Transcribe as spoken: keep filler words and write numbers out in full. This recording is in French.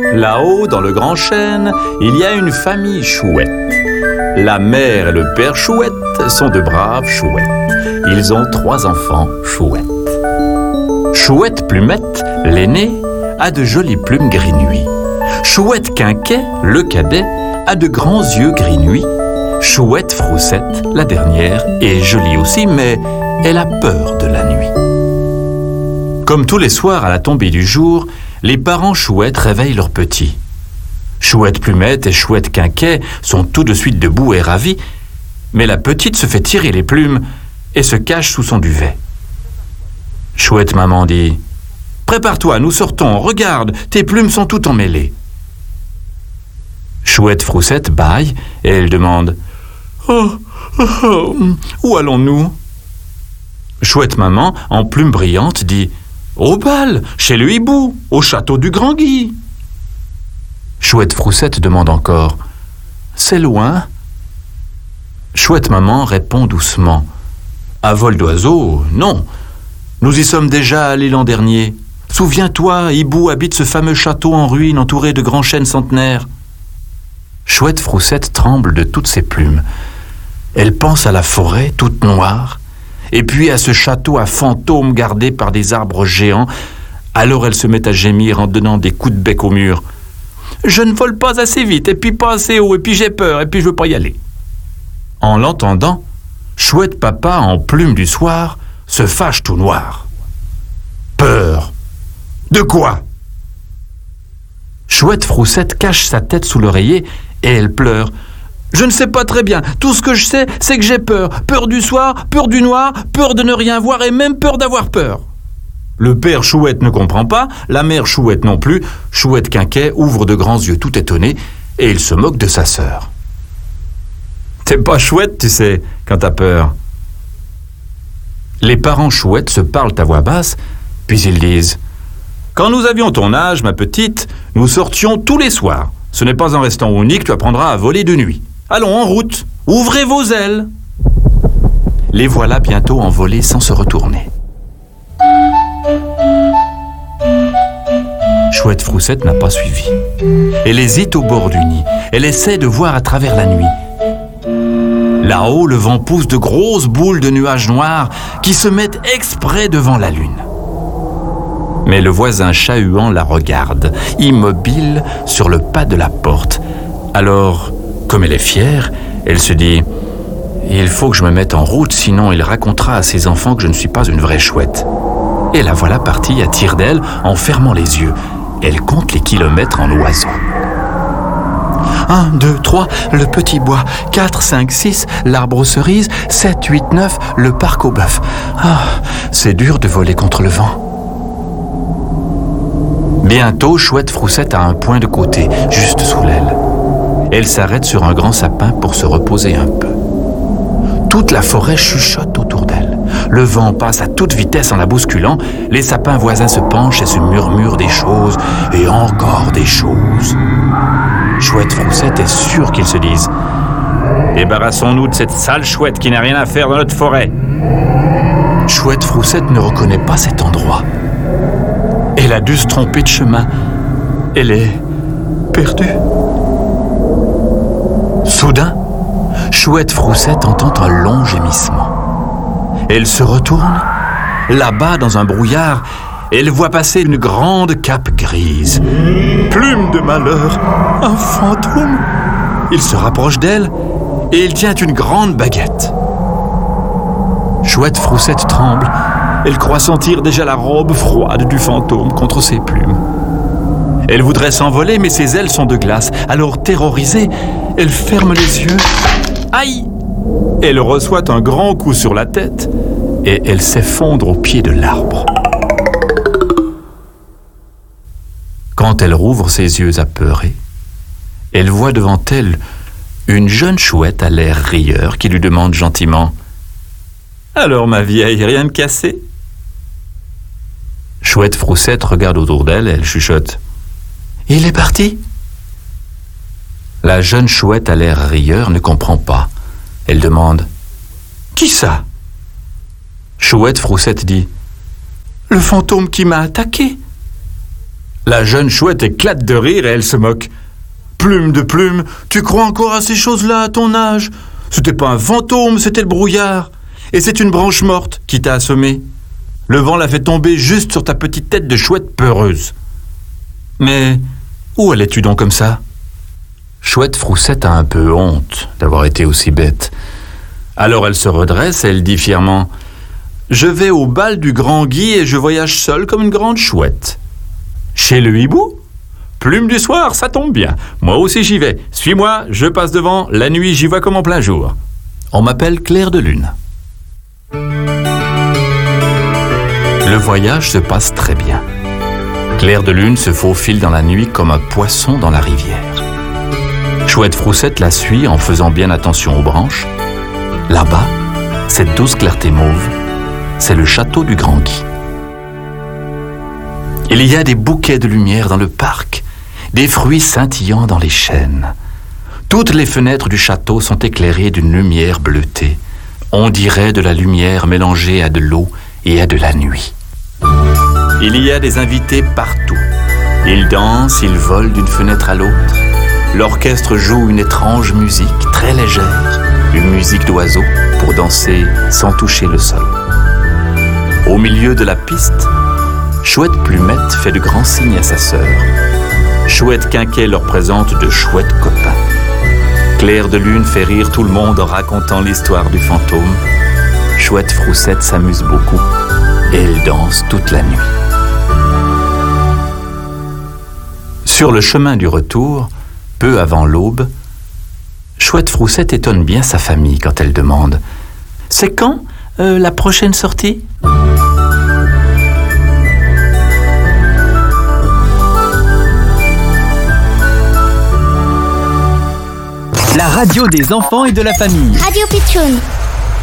Là-haut, dans le grand chêne, il y a une famille chouette. La mère et le père chouette sont de braves chouettes. Ils ont trois enfants chouettes. Chouette Plumette, l'aîné, a de jolies plumes gris nuit. Chouette Quinquet, le cadet, a de grands yeux gris nuit. Chouette Froussette, la dernière, est jolie aussi, mais elle a peur de la nuit. Comme tous les soirs à la tombée du jour, les parents chouettes réveillent leurs petits. Chouette Plumette et Chouette Quinquet sont tout de suite debout et ravis, mais la petite se fait tirer les plumes et se cache sous son duvet. Chouette maman dit « Prépare-toi, nous sortons, regarde, tes plumes sont toutes emmêlées. » Chouette Froussette bâille et elle demande « Oh, oh, oh, où allons-nous » Chouette maman, en plumes brillantes, dit « Au bal, chez le hibou, au château du Grand Guy. » Chouette Froussette demande encore « C'est loin ?» Chouette maman répond doucement « À vol d'oiseau, non. Nous y sommes déjà allés l'an dernier. Souviens-toi, hibou habite ce fameux château en ruine entouré de grands chênes centenaires. » Chouette Froussette tremble de toutes ses plumes. Elle pense à la forêt toute noire, et puis à ce château à fantômes gardé par des arbres géants. Alors elle se met à gémir en donnant des coups de bec au mur. « Je ne vole pas assez vite, et puis pas assez haut, et puis j'ai peur, et puis je veux pas y aller. » En l'entendant, Chouette Papa, en plume du soir, se fâche tout noir. « Peur? De quoi ?» Chouette Froussette cache sa tête sous l'oreiller et elle pleure. « Je ne sais pas très bien. Tout ce que je sais, c'est que j'ai peur. Peur du soir, peur du noir, peur de ne rien voir et même peur d'avoir peur. » Le père Chouette ne comprend pas, la mère Chouette non plus. Chouette Quinquet ouvre de grands yeux tout étonné et il se moque de sa sœur. « T'es pas chouette, tu sais, quand t'as peur. » Les parents chouettes se parlent à voix basse, puis ils disent « Quand nous avions ton âge, ma petite, nous sortions tous les soirs. Ce n'est pas en restant au nid que tu apprendras à voler de nuit. Allons, en route, ouvrez vos ailes !» Les voilà bientôt envolés sans se retourner. Chouette Froussette n'a pas suivi. Elle hésite au bord du nid. Elle essaie de voir à travers la nuit. Là-haut, le vent pousse de grosses boules de nuages noirs qui se mettent exprès devant la lune. Mais le voisin chat-huant la regarde, immobile sur le pas de la porte. Alors, comme elle est fière, elle se dit « Il faut que je me mette en route, sinon il racontera à ses enfants que je ne suis pas une vraie chouette. » Et la voilà partie à tire d'aile en fermant les yeux. Elle compte les kilomètres en oiseau. Un, deux, trois, le petit bois. Quatre, cinq, six, l'arbre aux cerises. Sept, huit, neuf, le parc aux bœufs. Ah, c'est dur de voler contre le vent. Bientôt, Chouette Froussette a un point de côté, juste sous l'aile. Elle s'arrête sur un grand sapin pour se reposer un peu. Toute la forêt chuchote autour d'elle. Le vent passe à toute vitesse en la bousculant. Les sapins voisins se penchent et se murmurent des choses, et encore des choses. Chouette Froussette est sûre qu'ils se disent « Débarrassons-nous de cette sale chouette qui n'a rien à faire dans notre forêt. » Chouette Froussette ne reconnaît pas cet endroit. Elle a dû se tromper de chemin. Elle est perdue. Soudain, Chouette Froussette entend un long gémissement. Elle se retourne. Là-bas, dans un brouillard, elle voit passer une grande cape grise. Plume de malheur, un fantôme. Il se rapproche d'elle et il tient une grande baguette. Chouette Froussette tremble. Elle croit sentir déjà la robe froide du fantôme contre ses plumes. Elle voudrait s'envoler, mais ses ailes sont de glace. Alors, terrorisée, elle ferme les yeux. Aïe! Elle reçoit un grand coup sur la tête et elle s'effondre au pied de l'arbre. Quand elle rouvre ses yeux apeurés, elle voit devant elle une jeune chouette à l'air rieur qui lui demande gentiment « Alors, ma vieille, rien de cassé ?» Chouette Froussette regarde autour d'elle et elle chuchote « Il est parti ?» La jeune chouette à l'air rieur ne comprend pas. Elle demande « Qui ça ?» Chouette Froussette dit « Le fantôme qui m'a attaqué. » La jeune Chouette éclate de rire et elle se moque. Plume de plume, tu crois encore à ces choses-là à ton âge? C'était pas un fantôme, c'était le brouillard. Et c'est une branche morte qui t'a assommé. Le vent l'a fait tomber juste sur ta petite tête de chouette peureuse. Mais où allais-tu donc comme ça? Chouette Froussette a un peu honte d'avoir été aussi bête. Alors elle se redresse et elle dit fièrement « Je vais au bal du grand Guy et je voyage seule comme une grande chouette. »« Chez le hibou ? Plume du soir, ça tombe bien. Moi aussi j'y vais. Suis-moi, je passe devant. La nuit, j'y vois comme en plein jour. On m'appelle Clair de Lune. » Le voyage se passe très bien. Clair de Lune se faufile dans la nuit comme un poisson dans la rivière. Chouette Froussette la suit en faisant bien attention aux branches. Là-bas, cette douce clarté mauve, c'est le château du Grand Guy. Il y a des bouquets de lumière dans le parc, des fruits scintillants dans les chênes. Toutes les fenêtres du château sont éclairées d'une lumière bleutée. On dirait de la lumière mélangée à de l'eau et à de la nuit. Il y a des invités partout. Ils dansent, ils volent d'une fenêtre à l'autre. L'orchestre joue une étrange musique très légère, une musique d'oiseaux pour danser sans toucher le sol. Au milieu de la piste, Chouette Plumette fait de grands signes à sa sœur. Chouette Quinquet leur présente de chouettes copains. Clair de Lune fait rire tout le monde en racontant l'histoire du fantôme. Chouette Froussette s'amuse beaucoup et elle danse toute la nuit. Sur le chemin du retour, peu avant l'aube, Chouette Froussette étonne bien sa famille quand elle demande « C'est quand euh, la prochaine sortie ?» La radio des enfants et de la famille. Radio Pitchoun.